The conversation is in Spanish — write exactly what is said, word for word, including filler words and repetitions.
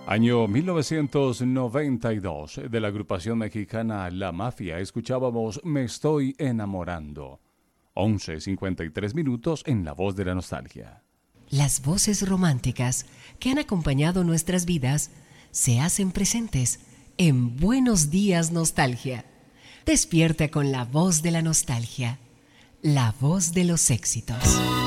Año mil novecientos noventa y dos, de la agrupación mexicana La Mafia, escuchábamos Me estoy enamorando. once cincuenta y tres minutos en La Voz de la Nostalgia. Las voces románticas que han acompañado nuestras vidas se hacen presentes en Buenos Días Nostalgia. Despierta con la voz de la nostalgia, la voz de los éxitos.